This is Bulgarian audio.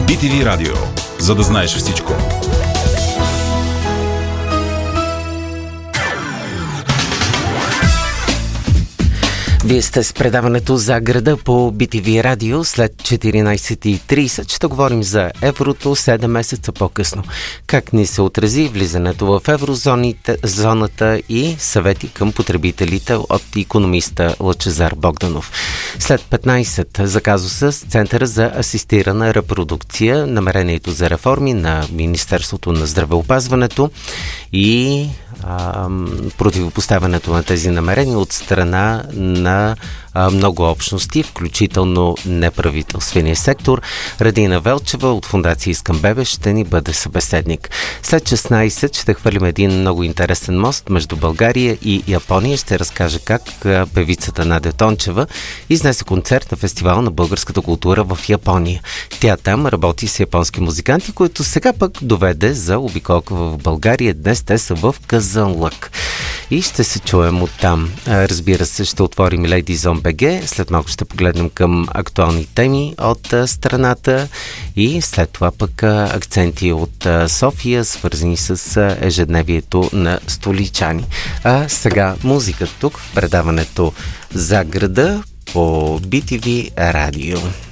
BTV Радио, за да знаеш всичко. Вие сте с предаването за града по BTV Радио. След 14:30 ще говорим за еврото 7 месеца по-късно. Как ни се отрази влизането в еврозоната и съвети към потребителите от икономиста Лъчезар Богданов. След 15 за казуса с Центъра за асистирана репродукция, намерението за реформи на Министерството на здравеопазването и противопоставянето на тези намерения от страна на много общности, включително неправителствения сектор. Радина Велчева от Фондация Искам Бебе ще ни бъде събеседник. След 16 ще хвърлим един много интересен мост между България и Япония. Ще разкаже как певицата Надя Тончева изнесе концерт на фестивал на българската култура в Япония. Тя там работи с японски музиканти, които сега пък доведе за обиколка в България. Днес те са в Казанлък. И ще се чуем оттам. Разбира се, ще отворим Ladies on BG. След малко ще погледнем към актуални теми от страната и след това пък акценти от София, свързани с ежедневието на столичани. А сега музика тук в предаването за града по BTV Радио.